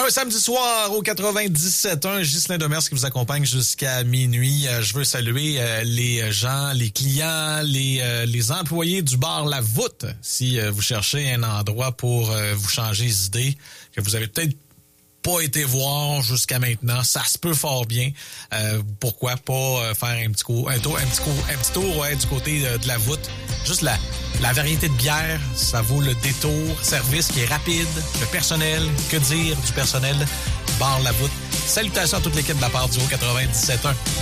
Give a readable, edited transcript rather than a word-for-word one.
Un samedi soir au 97.1, Ghislain Demers qui vous accompagne jusqu'à minuit. Je veux saluer les gens, les clients, les employés du bar La Voûte. Si vous cherchez un endroit pour vous changer les idées, que vous avez peut-être pas été voir jusqu'à maintenant, ça se peut fort bien. Pourquoi pas faire un petit tour du côté de La Voûte. Juste la variété de bière, ça vaut le détour. Service qui est rapide, le personnel, que dire du personnel, bar La Voûte. Salutations à toute l'équipe de la part du Haut 97.1.